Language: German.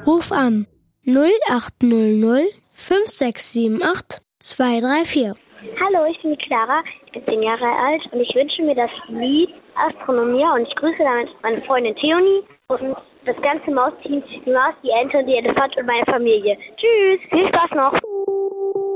Ruf an 0800 5678 234. Hallo, ich bin die Clara, ich bin 10 Jahre alt und ich wünsche mir das Lied Astronomia und ich grüße damit meine Freundin Theonie und das ganze Mausteam, die Maus, die Ente und die Elefant und meine Familie. Tschüss, viel Spaß noch.